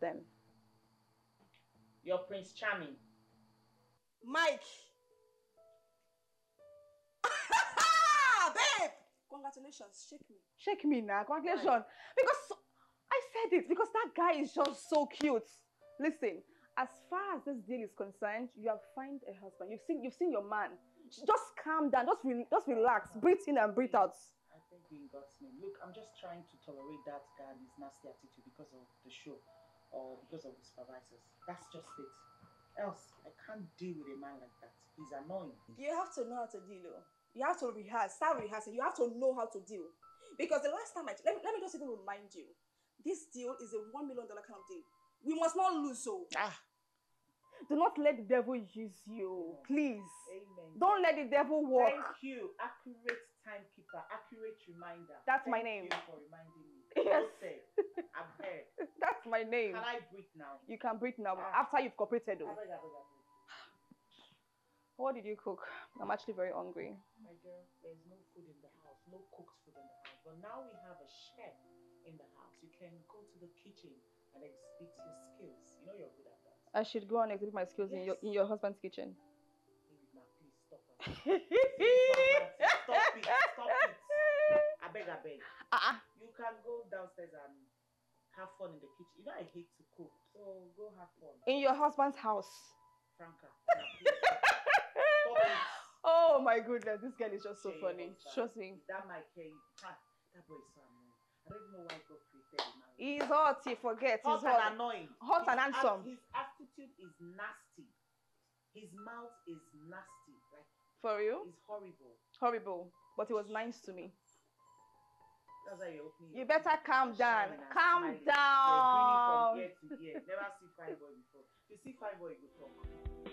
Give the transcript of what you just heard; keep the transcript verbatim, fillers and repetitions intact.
them. You're Prince Charming. Mike! Babe! Congratulations, shake me. Shake me now, congratulations. Right. Because I said it, because that guy is just so cute. Listen, as far as this deal is concerned, you have found a husband. You've seen, you've seen your man. Just calm down, just, re just relax, breathe in and breathe out. I think you in God's name. Look, I'm just trying to tolerate that guy and his nasty attitude because of the show or because of the supervisors. That's just it. Else, I can't deal with a man like that. He's annoying. You have to know how to deal. Though. You have to rehearse, start rehearsing. You have to know how to deal. Because the last time I, let me, let me just even remind you, this deal is a one million dollar kind of deal. We must not lose so. Ah. Do not let the devil use you, please. Amen. Don't let the devil walk. Thank you. Accurate timekeeper, accurate reminder. That's Thank my name. Thank you for reminding me. Yes. I've heard. That's my name. Can I breathe now? You can breathe now, ah. after you've cooperated. Though. I beg, I beg, I beg. What did you cook? I'm actually very hungry. My girl, there's no food in the house, no cooked food in the house. But now we have a chef in the house. You can go to the kitchen and exhibit your skills. You know you're good at that. I should go and exhibit my skills yes. in your in your husband's kitchen. Baby, ma, please stop it. Stop it, stop it. I beg, I beg. Uh-uh. You can go downstairs and have fun in the kitchen. You know I hate to cook, so go have fun. In your husband's house. Franca, now, please, stop. Stop it. Oh my goodness, this girl is just so yeah, funny. Trust me. That might care you. Ah, that boy is so annoying. I don't even know why God created him. He's hot, he forgets. Hot He's and hot. annoying. Hot his and handsome. His attitude is nasty. His mouth is nasty. Like for you? It's horrible. Horrible. But he was nice to me. That's why you're opening. You better calm down. Calm smiling. down. You're grinning from ear to ear. Never see fine boy before. If you see fine boy, you go talk.